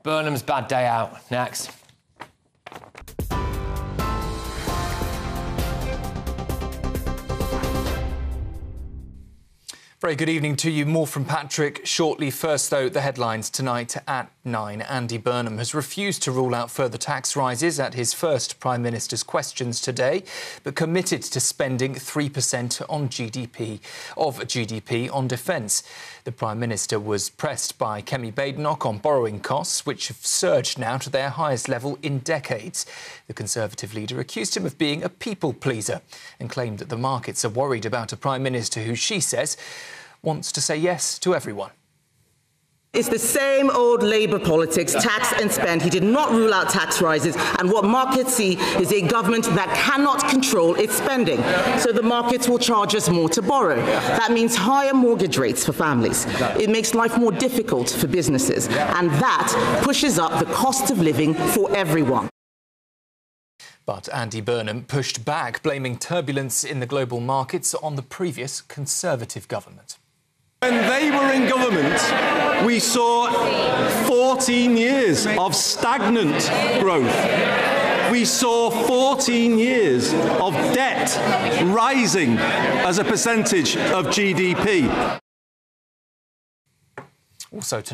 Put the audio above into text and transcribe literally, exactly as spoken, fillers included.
Burnham's bad day out. Next. Very good evening to you. More from Patrick shortly. First, though, the headlines tonight at nine. Andy Burnham has refused to rule out further tax rises at his first Prime Minister's questions today, but committed to spending three percent on G D P of G D P on defence. The Prime Minister was pressed by Kemi Badenoch on borrowing costs, which have surged now to their highest level in decades. The Conservative leader accused him of being a people pleaser and claimed that the markets are worried about a Prime Minister who, she says, wants to say yes to everyone. It's the same old Labour politics, tax and spend. He did not rule out tax rises, and what markets see is a government that cannot control its spending. So the markets will charge us more to borrow. That means higher mortgage rates for families. It makes life more difficult for businesses, and that pushes up the cost of living for everyone. But Andy Burnham pushed back, blaming turbulence in the global markets on the previous Conservative government. When they were in government, we saw fourteen years of stagnant growth. We saw fourteen years of debt rising as a percentage of G D P. Also tonight.